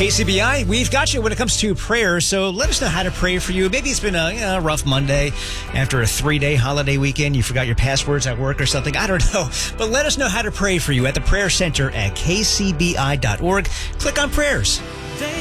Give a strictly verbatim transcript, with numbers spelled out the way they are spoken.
K C B I, we've got you when it comes to prayer, so let us know how to pray for you. Maybe it's been a you know, rough Monday after a three-day holiday weekend. You forgot your passwords at work or something. I don't know. But let us know how to pray for you at the prayer center at k c b i dot org. Click on prayers.